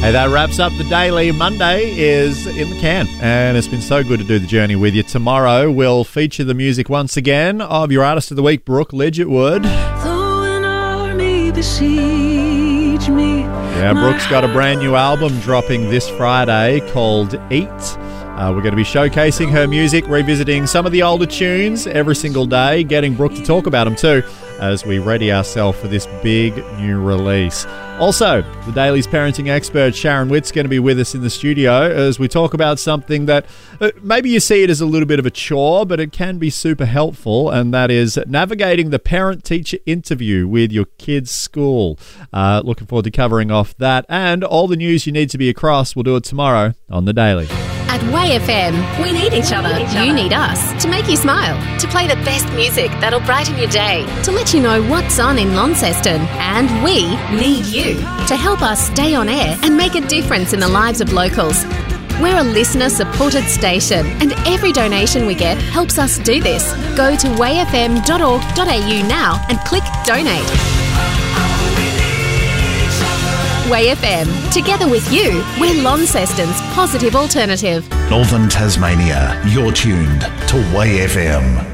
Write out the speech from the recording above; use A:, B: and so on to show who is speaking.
A: Hey, that wraps up the Daily. Monday is in the can, and it's been so good to do the journey with you. Tomorrow we'll feature the music once again of your Artist of the Week, Brooke Lidgetwood.
B: Though an army besiege me.
A: Yeah, Brooke's got a brand new album dropping this Friday called Eat. We're going to be showcasing her music, revisiting some of the older tunes every single day, getting Brooke to talk about them too, as we ready ourselves for this big new release. Also, the Daily's parenting expert Sharon Witt's going to be with us in the studio as we talk about something that maybe you see it as a little bit of a chore, but it can be super helpful, and that is navigating the parent-teacher interview with your kid's school. Looking forward to covering off that and all the news you need to be across. We'll do it tomorrow on The Daily.
C: At Way FM, we need each other. You need us to make you smile, to play the best music that'll brighten your day, to let you know what's on in Launceston. And we need you to help us stay on air and make a difference in the lives of locals. We're a listener-supported station, and every donation we get helps us do this. Go to wayfm.org.au now and click Donate. Way FM. Together with you, we're Launceston's positive alternative.
D: Northern Tasmania, you're tuned to Way FM.